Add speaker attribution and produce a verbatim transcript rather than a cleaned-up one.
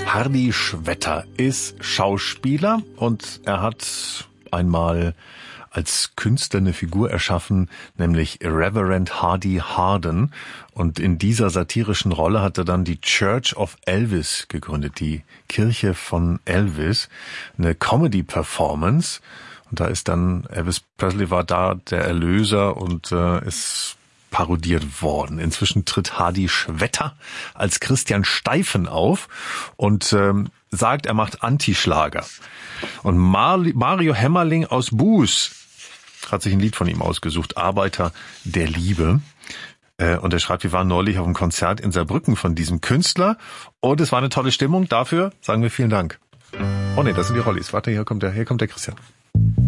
Speaker 1: Hardy Schwetter ist Schauspieler und er hat einmal als Künstler eine Figur erschaffen, nämlich Reverend Hardy Harden. Und in dieser satirischen Rolle hat er dann die Church of Elvis gegründet, die Kirche von Elvis, eine Comedy-Performance. Und da ist dann, Elvis Presley war da der Erlöser und äh, ist parodiert worden. Inzwischen tritt Hardy Schwetter als Christian Steifen auf und ähm, sagt, er macht Antischlager. Und Mar- Mario Hämmerling aus Buß hat sich ein Lied von ihm ausgesucht, Arbeiter der Liebe. Äh, und er schreibt, wir waren neulich auf einem Konzert in Saarbrücken von diesem Künstler und es war eine tolle Stimmung. Dafür sagen wir vielen Dank. Oh nee, das sind die Rollis. Warte, hier kommt der, hier kommt der Christian.